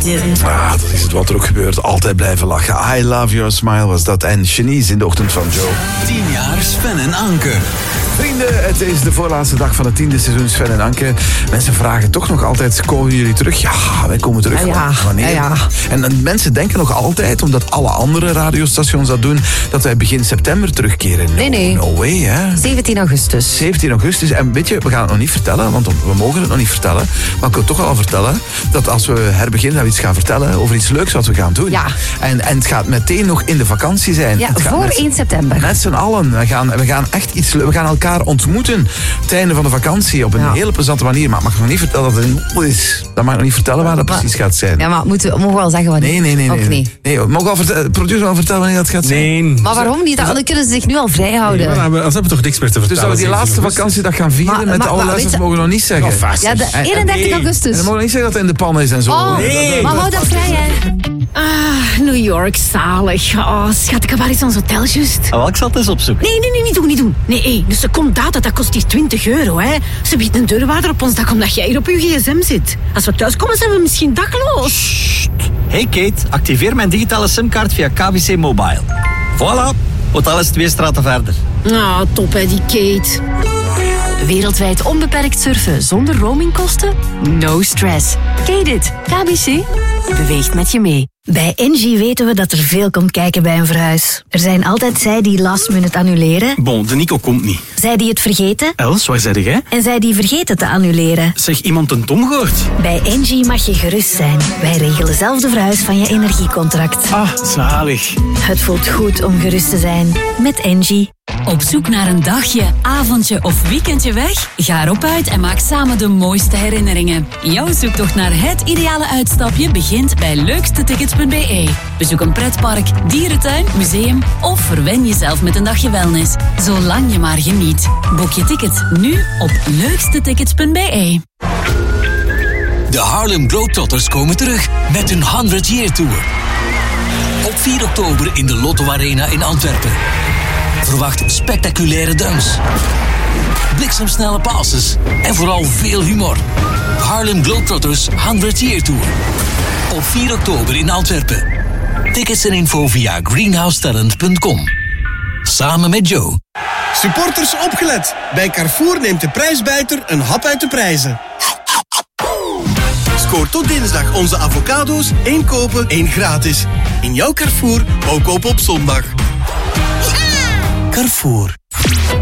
Dat is het wat er ook gebeurt. Altijd blijven lachen. I love your smile was dat. En Shanice in de ochtend van Joe. 10 jaar Sven en Anke. Vrienden, het is de voorlaatste dag van het 10e seizoen Sven en Anke. Mensen vragen toch nog altijd, komen jullie terug? Ja, wij komen terug. Wanneer? Ja. En mensen denken nog altijd, omdat alle andere radiostations dat doen, dat wij begin september terugkeren. Nee. No way, hè. 17 augustus. 17 augustus. En weet je, we gaan het nog niet vertellen, want we mogen het nog niet vertellen. Maar ik wil toch al vertellen dat als we herbeginnen, dat we iets gaan vertellen over iets leuks wat we gaan doen. Ja. En het gaat meteen nog in de vakantie zijn. Ja, het gaat voor 1 september. Met z'n allen. We gaan echt iets... We gaan elkaar ontmoeten het einde van de vakantie op een hele plezante manier. Maar ik mag nog niet vertellen dat het in Mol is. Dat mag ik nog niet vertellen waar dat precies gaat zijn. Ja, maar mogen we wel zeggen wanneer? Nee. We mogen al producer al vertellen wanneer dat gaat zijn. Nee. Maar waarom niet? Dan kunnen ze zich nu al vrijhouden. Nee, maar als hebben we toch niks meer te vertellen. Dus dat we die laatste vakantiedag gaan vieren met alle luisteraars mogen we nog niet zeggen. Ja, de 31 augustus. En dan mogen we niet zeggen dat het in de pan is en zo. Oh, Nee. maar hou dat vrij, hè. New York, zalig. Oh, schat, waar is ons hotel juist? Ik zal het eens opzoeken. Nee, niet doen. Nee, dus dat kost hier €20, hè. Ze biedt een deurwaarder op ons dak omdat jij hier op uw gsm zit. Als we thuiskomen zijn we misschien dakloos. Hey Kate, activeer mijn digitale simkaart via KBC Mobile. Voilà, hotel is 2 straten verder. Top hè, die Kate. Wereldwijd onbeperkt surfen zonder roamingkosten? No stress. Ken dit? KBC beweegt met je mee. Bij Engie weten we dat er veel komt kijken bij een verhuis. Er zijn altijd zij die last minute annuleren. Bon, de Nico komt niet. Zij die het vergeten. Els, waar zei jij? En zij die vergeten te annuleren. Zeg, iemand een Tom gehoord? Bij Engie mag je gerust zijn. Wij regelen zelf de verhuis van je energiecontract. Ah, zalig. Het voelt goed om gerust te zijn met Engie. Op zoek naar een dagje, avondje of weekendje weg? Ga erop uit en maak samen de mooiste herinneringen. Jouw zoektocht naar het ideale uitstapje begint bij leukstetickets.be. Bezoek een pretpark, dierentuin, museum of verwen jezelf met een dagje wellness. Zolang je maar geniet. Boek je ticket nu op leukstetickets.be. De Harlem Globetrotters komen terug met hun 100 Year Tour. Op 4 oktober in de Lotto Arena in Antwerpen. Verwacht spectaculaire drums, bliksemsnelle passes en vooral veel humor. Harlem Globetrotters 100 Year Tour. Op 4 oktober in Antwerpen. Tickets en info via greenhousetalent.com. Samen met Joe. Supporters opgelet. Bij Carrefour neemt de prijsbijter een hap uit de prijzen. Scoor tot dinsdag onze avocado's. 1 kopen, 1 gratis. In jouw Carrefour, ook kopen op zondag. Carrefour.